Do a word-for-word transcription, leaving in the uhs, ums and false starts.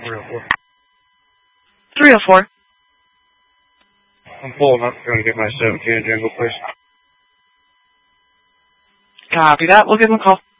three oh four. three oh four. I'm pulling up, trying to get my seventeen jingle, please. Copy that. We'll give him a call.